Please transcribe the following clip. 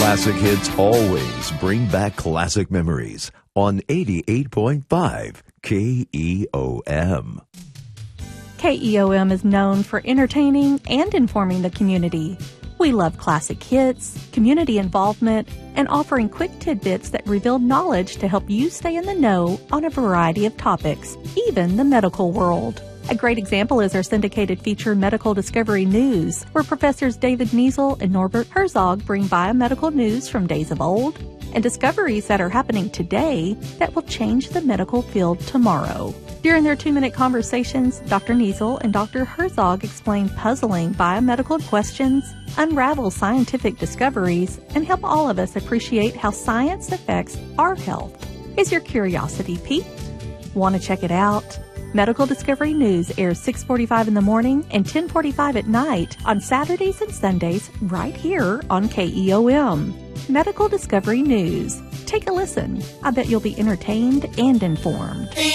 Classic hits always bring back classic memories on 88.5 KEOM. KEOM is known for entertaining and informing the community. We love classic hits, community involvement, and offering quick tidbits that reveal knowledge to help you stay in the know on a variety of topics, even the medical world. A great example is our syndicated feature Medical Discovery News, where Professors David Niesel and Norbert Herzog bring biomedical news from days of old and discoveries that are happening today that will change the medical field tomorrow. During their 2-minute conversations, Dr. Niesel and Dr. Herzog explain puzzling biomedical questions, unravel scientific discoveries, and help all of us appreciate how science affects our health. Is your curiosity piqued? Want to check it out? Medical Discovery News airs 6:45 in the morning and 10:45 at night on Saturdays and Sundays right here on KEOM. Medical Discovery News. Take a listen. I bet you'll be entertained and informed.